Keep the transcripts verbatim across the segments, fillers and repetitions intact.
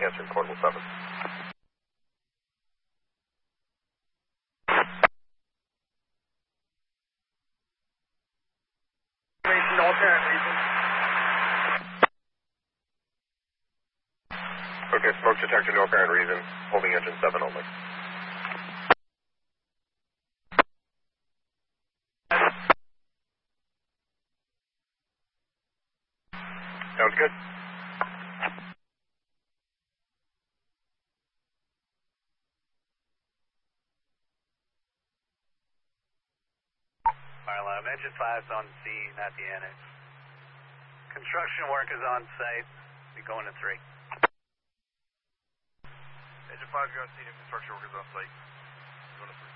answering portable seven. No apparent reason. Okay, smoke detector, no apparent reason. Holding engine seven only. Sounds good. Marlon, engine five's on scene at the annex. Construction work is on site. Be going to three. Engine five, you're on scene and construction workers on site. Going to three.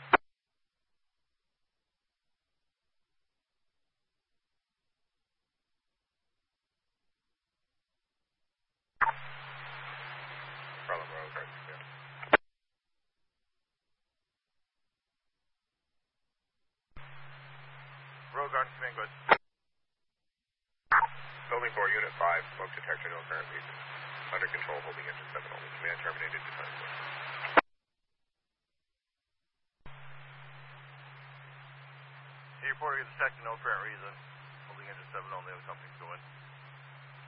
Problem Rose, right? Yeah. Rose, on command, good. Building four, unit five, smoke detector, no apparent reason. Under control, holding engine seven only. Command terminated to time. Hey, reporter, get detected, no apparent reason. Holding engine seven only, the company's going.